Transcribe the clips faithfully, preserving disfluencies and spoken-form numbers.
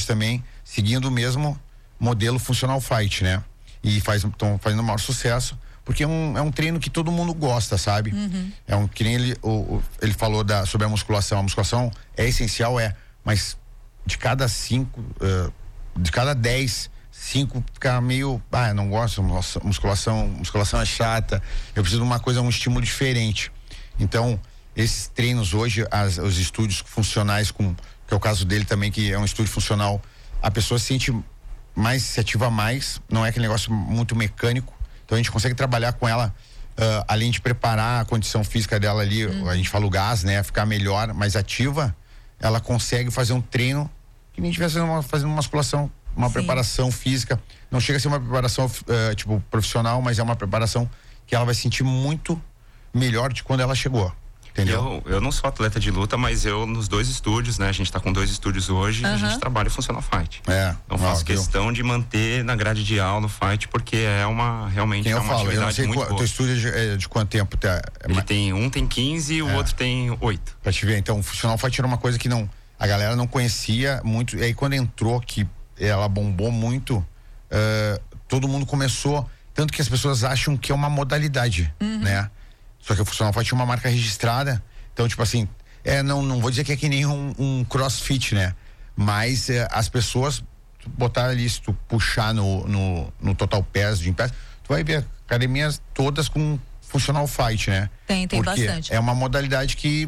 hoje também seguindo o mesmo modelo Funcional Fight, né? E estão fazendo o maior sucesso, porque é um, é um treino que todo mundo gosta, sabe? Uhum. É um que nem ele, o, o, ele falou da, sobre a musculação. A musculação é essencial, é, mas de cada cinco, uh, de cada dez, cinco fica meio, ah, eu não gosto, musculação, musculação é chata, eu preciso de uma coisa, um estímulo diferente. Então, esses treinos hoje, as, os estúdios funcionais, com, que é o caso dele também, que é um estúdio funcional, a pessoa se sente mais, se ativa mais, não é aquele negócio muito mecânico, então a gente consegue trabalhar com ela, uh, além de preparar a condição física dela ali, hum. a gente fala o gás, né, ficar melhor, mais ativa, ela consegue fazer um treino que nem estivesse fazendo uma, fazendo uma musculação, uma Sim. preparação física, não chega a ser uma preparação uh, tipo profissional, mas é uma preparação que ela vai sentir muito melhor de quando ela chegou. Entendeu? Eu, eu não sou atleta de luta, mas eu nos dois estúdios, né? A gente tá com dois estúdios hoje, uhum. a gente trabalha Funcional Fight. É. Então faço ó, questão viu? de manter na grade de aula o Fight, porque é uma, realmente Quem é eu uma falo, atividade eu não sei muito qual, boa. Teu estúdio é de, é de quanto tempo? Tá? É Ele mais... tem, um tem quinze e o é. outro tem oito. Pra te ver, então o Funcional Fight era uma coisa que não, a galera não conhecia muito, e aí quando entrou, que ela bombou muito, uh, todo mundo começou, tanto que as pessoas acham que é uma modalidade, uhum. né? Só que o Funcional Fight tinha uma marca registrada. Então, tipo assim, é, não, não vou dizer que é que nem um, um crossfit, né? Mas é, as pessoas botar ali, se tu puxar no, no, no Total Pass, de Pass, tu vai ver academias todas com Funcional Fight, né? Tem, tem Porque bastante. É uma modalidade que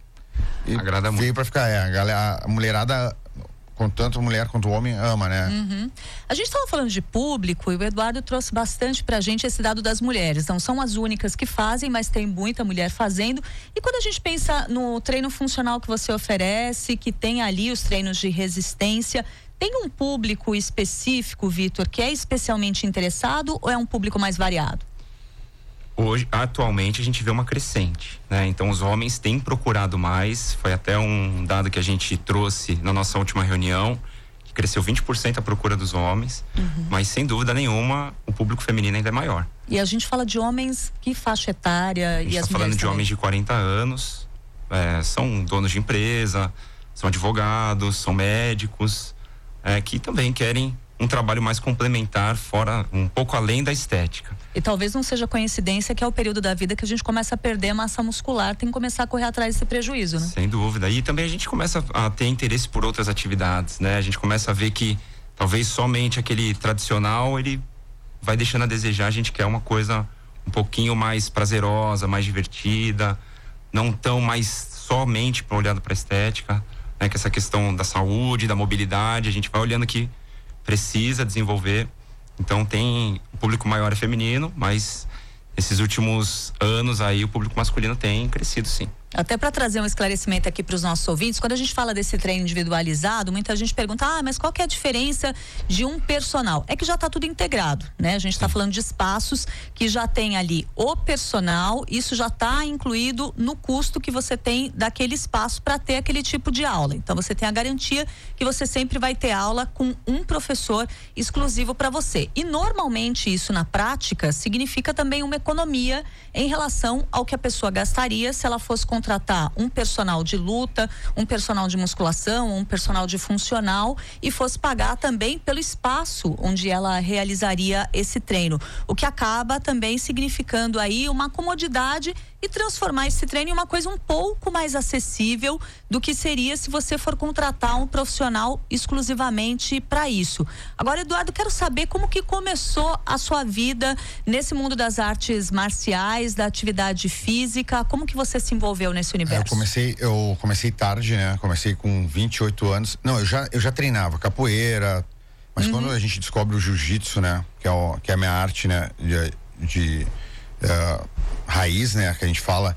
agrada veio muito. pra ficar, é, a, galera, a mulherada, com tanto a mulher quanto o homem, ama, né? Uhum. A gente estava falando de público e o Eduardo trouxe bastante pra gente esse dado das mulheres. Não são as únicas que fazem, mas tem muita mulher fazendo. E quando a gente pensa no treino funcional que você oferece, que tem ali os treinos de resistência, tem um público específico, Vitor, que é especialmente interessado ou é um público mais variado? Hoje, atualmente, a gente vê uma crescente, né? Então, os homens têm procurado mais. Foi até um dado que a gente trouxe na nossa última reunião, que cresceu vinte por cento a procura dos homens, uhum. mas, sem dúvida nenhuma, o público feminino ainda é maior. E a gente fala de homens, que faixa etária? A gente e as tá falando de também? homens de quarenta anos, é, são donos de empresa, são advogados, são médicos, é, que também querem um trabalho mais complementar, fora, um pouco além da estética. E talvez não seja coincidência que é o período da vida que a gente começa a perder massa muscular, tem que começar a correr atrás desse prejuízo, né? Sem dúvida. E também a gente começa a ter interesse por outras atividades, né? A gente começa a ver que talvez somente aquele tradicional, ele vai deixando a desejar. A gente quer uma coisa um pouquinho mais prazerosa, mais divertida, não tão mais somente olhando para a estética, né? Que essa questão da saúde, da mobilidade, a gente vai olhando que precisa desenvolver. Então tem o público maior é feminino, mas esses últimos anos aí o público masculino tem crescido, sim. Até para trazer um esclarecimento aqui para os nossos ouvintes, quando a gente fala desse treino individualizado, muita gente pergunta, ah, mas qual que é a diferença de um personal? É que já está tudo integrado, né? A gente está falando de espaços que já tem ali o personal, isso já está incluído no custo que você tem daquele espaço para ter aquele tipo de aula. Então você tem a garantia que você sempre vai ter aula com um professor exclusivo para você. E normalmente isso na prática significa também uma economia em relação ao que a pessoa gastaria se ela fosse contratar um personal de luta, um personal de musculação, um personal de funcional e fosse pagar também pelo espaço onde ela realizaria esse treino, o que acaba também significando aí uma comodidade e transformar esse treino em uma coisa um pouco mais acessível do que seria se você for contratar um profissional exclusivamente para isso. Agora, Eduardo, quero saber como que começou a sua vida nesse mundo das artes marciais, da atividade física, como que você se envolveu nesse universo? Eu comecei, eu comecei tarde, né? Comecei com vinte e oito anos. Não, eu já, eu já treinava capoeira, mas uhum. quando a gente descobre o jiu-jitsu, né? Que é, o, que é a minha arte, né? De, de uh, raiz, né? Que a gente fala,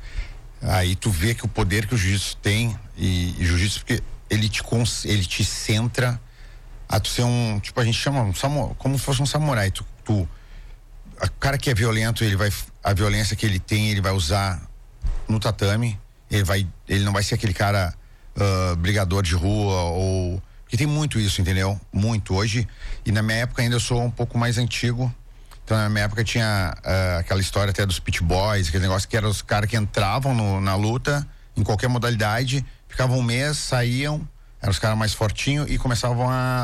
aí tu vê que o poder que o jiu-jitsu tem e, e jiu-jitsu, porque ele te, ele te centra a tu ser um, tipo, a gente chama um samu, como se fosse um samurai. Tu, tu, o cara que é violento, ele vai, a violência que ele tem, ele vai usar no tatame, ele vai, ele não vai ser aquele cara uh, brigador de rua ou, que tem muito isso, entendeu? Muito hoje, e na minha época ainda eu sou um pouco mais antigo. Então, na minha época tinha uh, aquela história até dos pit boys, aquele negócio que eram os caras que entravam no, na luta, em qualquer modalidade, ficavam um mês, saíam, eram os caras mais fortinhos e começavam a